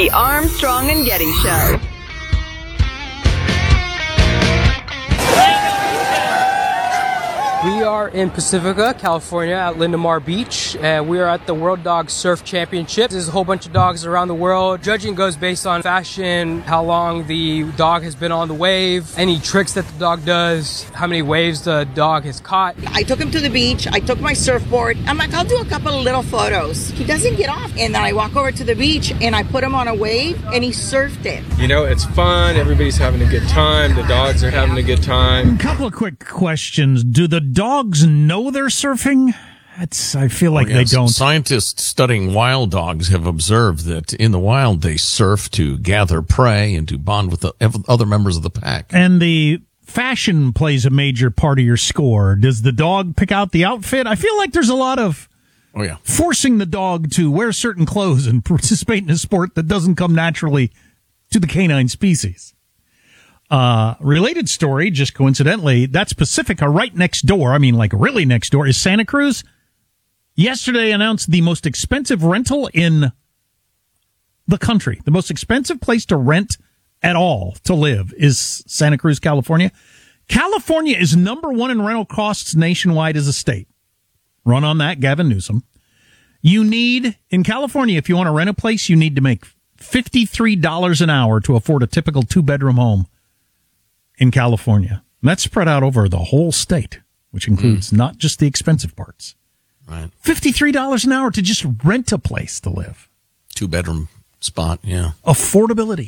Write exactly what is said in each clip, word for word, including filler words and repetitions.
The Armstrong and Getty Show. We are in Pacifica, California, at Lindamar Beach, and we are at the World Dog Surf Championship. There's a whole bunch of dogs around the world. Judging goes based on fashion, how long the dog has been on the wave, any tricks that the dog does, how many waves the dog has caught. I took him to the beach. I took my surfboard. I'm like, I'll do a couple of little photos. He doesn't get off. And then I walk over to the beach, and I put him on a wave, and he surfed it. You know, it's fun. Everybody's having a good time. The dogs are having a good time. A couple of quick questions. Do the dogs know they're surfing? That's, I feel like oh, yes. they don't. Scientists studying wild dogs have observed that in the wild they surf to gather prey and to bond with the other members of the pack. And the fashion plays a major part of your score. Does the dog pick out the outfit? I feel like there's a lot of oh, yeah. forcing the dog to wear certain clothes and participate in a sport that doesn't come naturally to the canine species. Uh, related story, just coincidentally, that's Pacifica right next door. I mean, like really next door is Santa Cruz. Yesterday announced the most expensive rental in the country. The most expensive place to rent at all to live is Santa Cruz, California. California is number one in rental costs nationwide as a state. Run on that, Gavin Newsom. You need, in California, if you want to rent a place, you need to make fifty-three dollars an hour to afford a typical two-bedroom home in California. And that's spread out over the whole state, which includes mm. not just the expensive parts. Right. fifty-three dollars an hour to just rent a place to live. Two-bedroom spot, yeah. Affordability.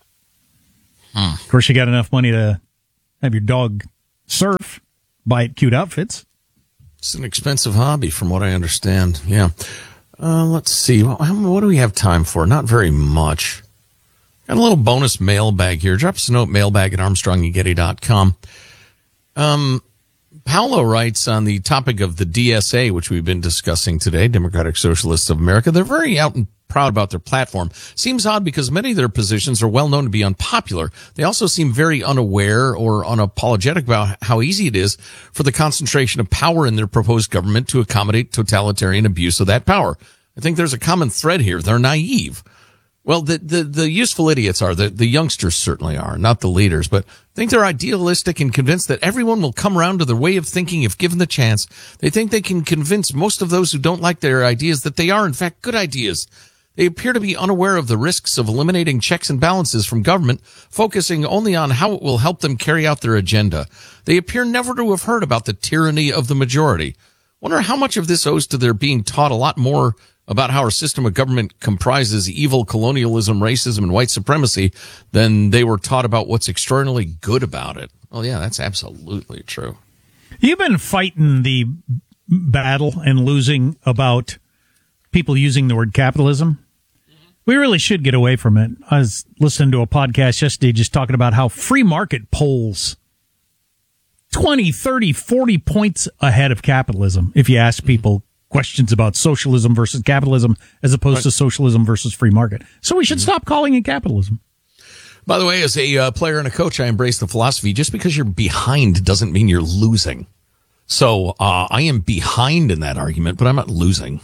Hmm. Of course, you got enough money to have your dog surf, buy it cute outfits. It's an expensive hobby, from what I understand. Yeah. Uh, let's see. What, what do we have time for? Not very much. Got a little bonus mailbag here. Drop us a note, mailbag at armstrong and getty dot com. Um, Paolo writes on the topic of the D S A, which we've been discussing today, Democratic Socialists of America. They're very out and proud about their platform. Seems odd because many of their positions are well known to be unpopular. They also seem very unaware or unapologetic about how easy it is for the concentration of power in their proposed government to accommodate totalitarian abuse of that power. I think there's a common thread here. They're naive. Well, the, the, the useful idiots are, the, the youngsters certainly are, not the leaders, but I think they're idealistic and convinced that everyone will come around to their way of thinking if given the chance. They think they can convince most of those who don't like their ideas that they are, in fact, good ideas. They appear to be unaware of the risks of eliminating checks and balances from government, focusing only on how it will help them carry out their agenda. They appear never to have heard about the tyranny of the majority. Wonder how much of this owes to their being taught a lot more about how our system of government comprises evil colonialism, racism, and white supremacy than they were taught about what's extraordinarily good about it. Well, yeah, that's absolutely true. You've been fighting the battle and losing about people using the word capitalism. We really should get away from it. I was listening to a podcast yesterday just talking about how free market polls twenty, thirty, forty points ahead of capitalism if you ask people questions about socialism versus capitalism as opposed right. to socialism versus free market. So we should mm-hmm. stop calling it capitalism. By the way, as a uh, player and a coach, I embrace the philosophy just because you're behind doesn't mean you're losing. So uh, I am behind in that argument, but I'm not losing.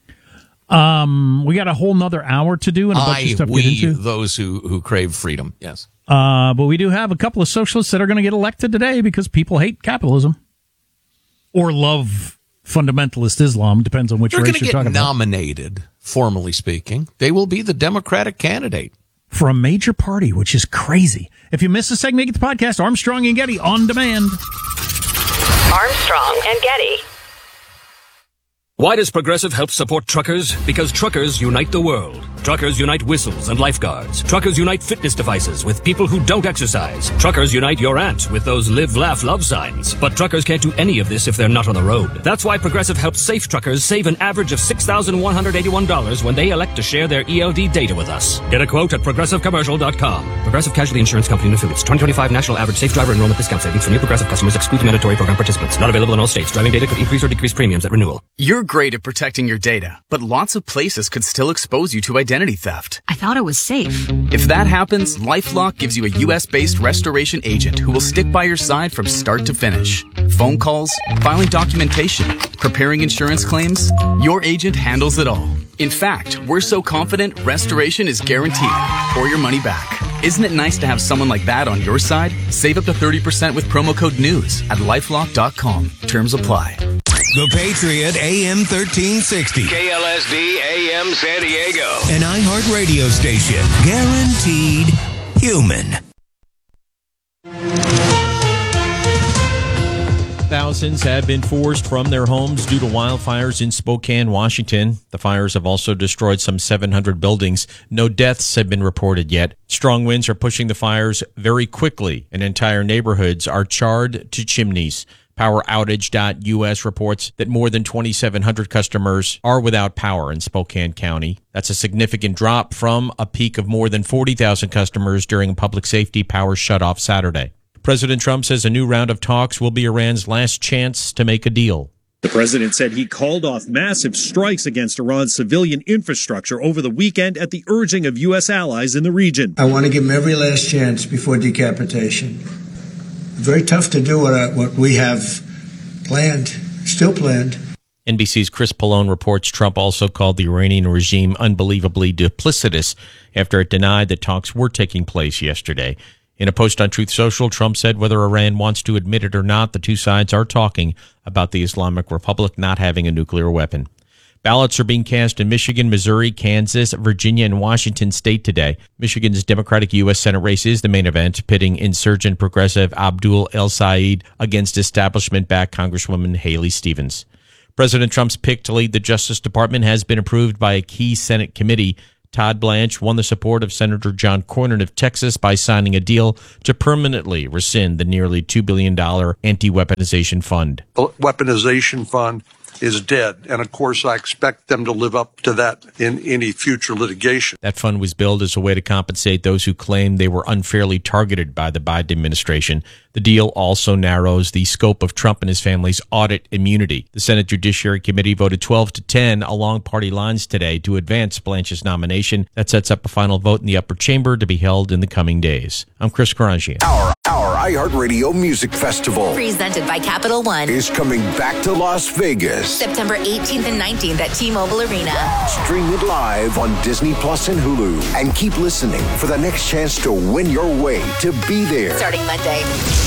Um, we got a whole nother hour to do and a bunch I, of stuff to we, get into. Those who, who crave freedom, yes. Uh, but we do have a couple of socialists that are going to get elected today because people hate capitalism or love fundamentalist Islam, depends on which They're race you're talking about. They're going to get nominated, formally speaking. They will be the Democratic candidate. For a major party, which is crazy. If you miss a segment, get the podcast, Armstrong and Getty, on demand. Armstrong and Getty. Why does Progressive help support truckers? Because truckers unite the world. Truckers unite whistles and lifeguards. Truckers unite fitness devices with people who don't exercise. Truckers unite your aunt with those live, laugh, love signs. But truckers can't do any of this if they're not on the road. That's why Progressive helps safe truckers save an average of six thousand one hundred eighty-one dollars when they elect to share their E L D data with us. Get a quote at progressive commercial dot com. Progressive Casualty Insurance Company and Affiliates. twenty twenty-five National Average Safe Driver Enrollment Discount Savings for new Progressive customers exclude mandatory program participants. Not available in all states. Driving data could increase or decrease premiums at renewal. You're great at protecting your data, but lots of places could still expose you to identity theft. I thought it was safe. If that happens, LifeLock gives you a U S-based restoration agent who will stick by your side from start to finish. Phone calls, filing documentation, preparing insurance claims, your agent handles it all. In fact, we're so confident restoration is guaranteed or your money back. Isn't it nice to have someone like that on your side? Save up to thirty percent with promo code NEWS at lifelock dot com. Terms apply. The Patriot A M thirteen sixty. K L S D A M San Diego. An iHeart radio station. Guaranteed human. Thousands have been forced from their homes due to wildfires in Spokane, Washington. The fires have also destroyed some seven hundred buildings. No deaths have been reported yet. Strong winds are pushing the fires very quickly, and entire neighborhoods are charred to chimneys. Power Outage dot U S reports that more than twenty-seven hundred customers are without power in Spokane County. That's a significant drop from a peak of more than forty thousand customers during a public safety power shutoff Saturday. President Trump says a new round of talks will be Iran's last chance to make a deal. The president said he called off massive strikes against Iran's civilian infrastructure over the weekend at the urging of U S allies in the region. I want to give him every last chance before decapitation. Very tough to do what, I, what we have planned, still planned. N B C's Chris Pallone reports Trump also called the Iranian regime unbelievably duplicitous after it denied that talks were taking place yesterday. In a post on Truth Social, Trump said whether Iran wants to admit it or not, the two sides are talking about the Islamic Republic not having a nuclear weapon. Ballots are being cast in Michigan, Missouri, Kansas, Virginia, and Washington state today. Michigan's Democratic U S Senate race is the main event, pitting insurgent progressive Abdul El-Sayed against establishment-backed Congresswoman Haley Stevens. President Trump's pick to lead the Justice Department has been approved by a key Senate committee. Todd Blanche won the support of Senator John Cornyn of Texas by signing a deal to permanently rescind the nearly two billion dollars anti-weaponization fund. The weaponization fund is dead, and of course I expect them to live up to that in any future litigation. That fund was billed as a way to compensate those who claimed they were unfairly targeted by the Biden administration. The deal also narrows the scope of Trump and his family's audit immunity. The Senate Judiciary Committee voted twelve to ten along party lines today to advance Blanche's nomination. That sets up a final vote in the upper chamber to be held in the coming days. I'm Chris Karangian. Our, our iHeartRadio Music Festival, presented by Capital One, is coming back to Las Vegas. September eighteenth and nineteenth at T-Mobile Arena. Stream it live on Disney Plus and Hulu. And keep listening for the next chance to win your way to be there. Starting Monday.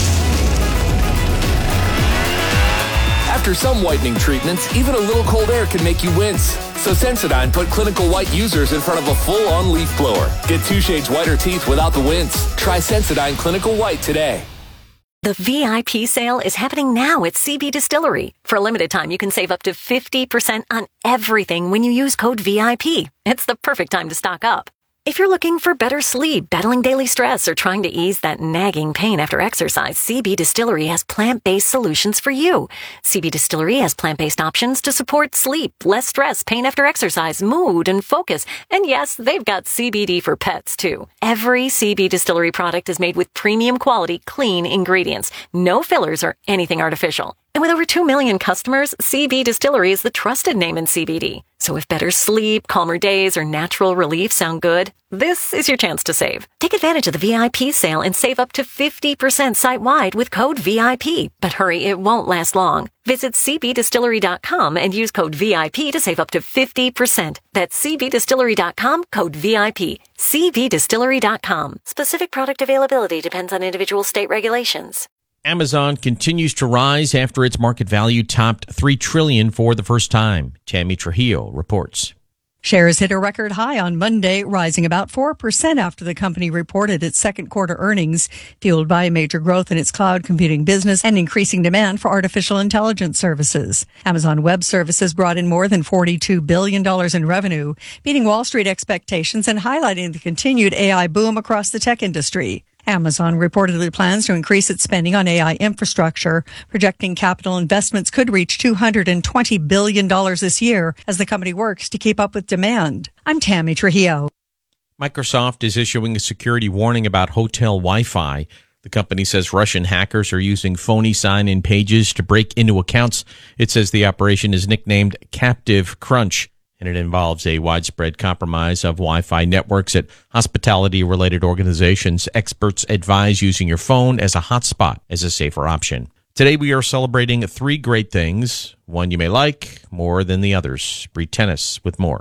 After some whitening treatments, even a little cold air can make you wince. So Sensodyne put Clinical White users in front of a full-on leaf blower. Get two shades whiter teeth without the wince. Try Sensodyne Clinical White today. The V I P sale is happening now at C B Distillery. For a limited time, you can save up to fifty percent on everything when you use code V I P. It's the perfect time to stock up. If you're looking for better sleep, battling daily stress, or trying to ease that nagging pain after exercise, C B Distillery has plant-based solutions for you. C B Distillery has plant-based options to support sleep, less stress, pain after exercise, mood, and focus. And yes, they've got C B D for pets, too. Every C B Distillery product is made with premium quality, clean ingredients. No fillers or anything artificial. And with over two million customers, C B Distillery is the trusted name in C B D. So if better sleep, calmer days, or natural relief sound good, this is your chance to save. Take advantage of the V I P sale and save up to fifty percent site-wide with code V I P. But hurry, it won't last long. Visit C B distillery dot com and use code V I P to save up to fifty percent. That's C B distillery dot com, code V I P. C B distillery dot com. Specific product availability depends on individual state regulations. Amazon continues to rise after its market value topped three trillion dollars for the first time. Tammy Trujillo reports. Shares hit a record high on Monday, rising about four percent after the company reported its second quarter earnings, fueled by major growth in its cloud computing business and increasing demand for artificial intelligence services. Amazon Web Services brought in more than forty-two billion dollars in revenue, beating Wall Street expectations and highlighting the continued A I boom across the tech industry. Amazon reportedly plans to increase its spending on A I infrastructure, projecting capital investments could reach two hundred twenty billion dollars this year as the company works to keep up with demand. I'm Tammy Trujillo. Microsoft is issuing a security warning about hotel Wi-Fi. The company says Russian hackers are using phony sign-in pages to break into accounts. It says the operation is nicknamed Captive Crunch, and it involves a widespread compromise of Wi-Fi networks at hospitality-related organizations. Experts advise using your phone as a hotspot as a safer option. Today we are celebrating three great things, one you may like more than the others. Bree Tennis with more.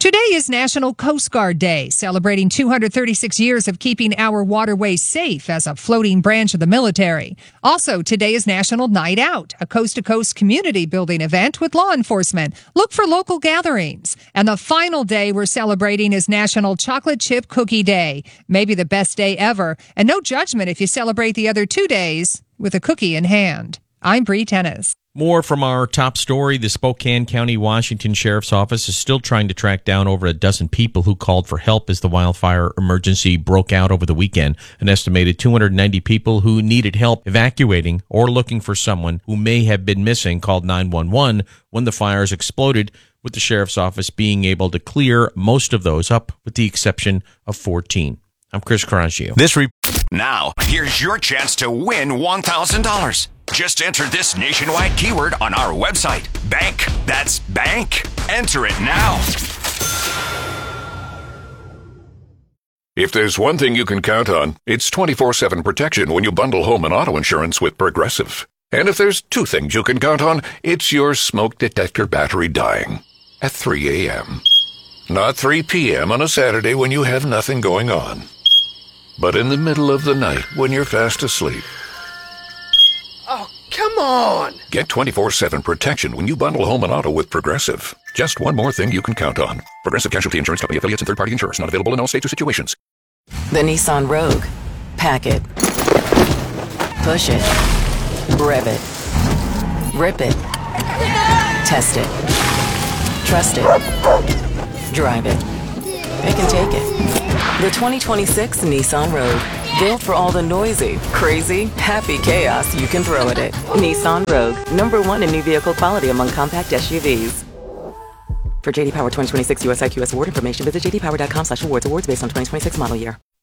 Today is National Coast Guard Day, celebrating two hundred thirty-six years of keeping our waterways safe as a floating branch of the military. Also, today is National Night Out, a coast-to-coast community building event with law enforcement. Look for local gatherings. And the final day we're celebrating is National Chocolate Chip Cookie Day. Maybe the best day ever. And no judgment if you celebrate the other two days with a cookie in hand. I'm Bree Tennis. More from our top story. The Spokane County, Washington Sheriff's Office is still trying to track down over a dozen people who called for help as the wildfire emergency broke out over the weekend. An estimated two hundred ninety people who needed help evacuating or looking for someone who may have been missing called nine one one when the fires exploded, with the Sheriff's Office being able to clear most of those up, with the exception of fourteen. I'm Chris Caraccio. This re- Now, here's your chance to win one thousand dollars. Just enter this nationwide keyword on our website. Bank. That's bank. Enter it now. If there's one thing you can count on, it's twenty-four seven protection when you bundle home and auto insurance with Progressive. And if there's two things you can count on, it's your smoke detector battery dying at three a.m. Not three p.m. on a Saturday when you have nothing going on, but in the middle of the night when you're fast asleep. Oh, come on! Get twenty-four seven protection when you bundle home and auto with Progressive. Just one more thing you can count on. Progressive Casualty Insurance Company affiliates and third-party insurers. Not available in all states or situations. The Nissan Rogue. Pack it. Push it. Rev it. Rip it. Test it. Trust it. Drive it. It can take it. The twenty twenty-six Nissan Rogue. Built for all the noisy, crazy, happy chaos you can throw at it. Nissan Rogue. Number one in new vehicle quality among compact S U Vs. For J D Power twenty twenty-six U S I Q S award information, visit j d power dot com slash awards. Awards based on twenty twenty-six model year.